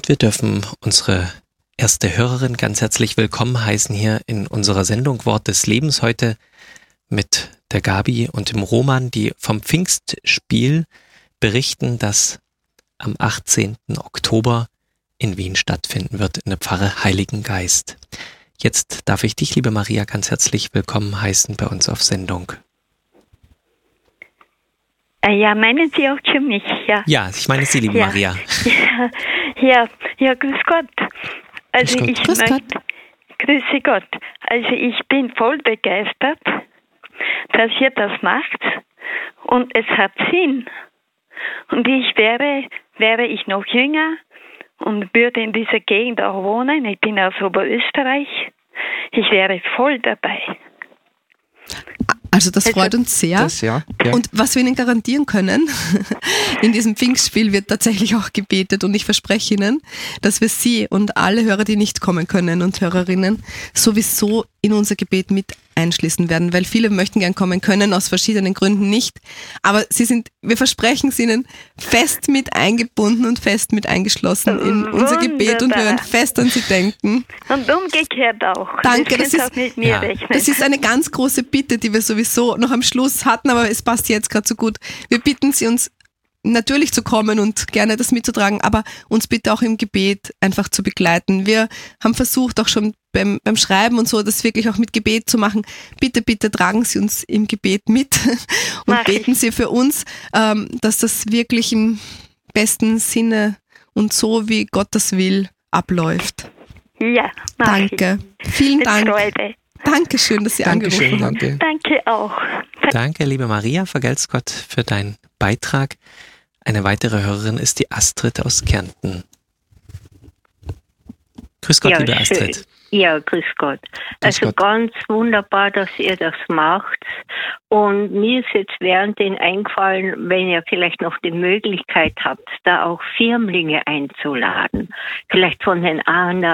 Und wir dürfen unsere erste Hörerin ganz herzlich willkommen heißen hier in unserer Sendung Wort des Lebens. Heute mit der Gabi und dem Roman, die vom Pfingstspiel berichten, das am 18. Oktober in Wien stattfinden wird, in der Pfarre Heiligen Geist. Jetzt darf ich dich, liebe Maria, ganz herzlich willkommen heißen bei uns auf Sendung. Ja, meinen Sie auch für mich? Ja, ja, ich meine Sie, liebe Maria. Ja, grüß Gott. Also grüße Gott. Also ich bin voll begeistert, dass ihr das macht und es hat Sinn. Und wäre ich noch jünger und würde in dieser Gegend auch wohnen, ich bin aus Oberösterreich, ich wäre voll dabei. Also das freut uns sehr. Ja. Und was wir Ihnen garantieren können, in diesem Pfingstspiel wird tatsächlich auch gebetet und ich verspreche Ihnen, dass wir Sie und alle Hörer, die nicht kommen können und Hörerinnen, sowieso in unser Gebet mit einschließen werden, weil viele möchten gern kommen können, aus verschiedenen Gründen nicht. Aber wir versprechen es Ihnen, fest mit eingebunden und fest mit eingeschlossen in unser Gebet und wir werden fest an Sie denken. Und umgekehrt auch. Danke, das ist auch mit mir rechnen. Das ist eine ganz große Bitte, die wir sowieso noch am Schluss hatten, aber es passt jetzt gerade so gut. Wir bitten Sie, uns natürlich zu kommen und gerne das mitzutragen, aber uns bitte auch im Gebet einfach zu begleiten. Wir haben versucht, auch schon beim Schreiben und so, das wirklich auch mit Gebet zu machen. Bitte, bitte tragen Sie uns im Gebet mit und beten Sie für uns, dass das wirklich im besten Sinne und so, wie Gott das will, abläuft. Ja, danke. Vielen Dank. Freude. Dankeschön, dass Sie angerufen haben. Danke auch. Danke, liebe Maria, vergelt's Gott für deinen Beitrag. Eine weitere Hörerin ist die Astrid aus Kärnten. Grüß Gott, liebe Astrid. Ja, grüß Gott. Also ganz wunderbar, dass ihr das macht. Und mir ist jetzt währenddessen eingefallen, wenn ihr vielleicht noch die Möglichkeit habt, da auch Firmlinge einzuladen. Vielleicht von den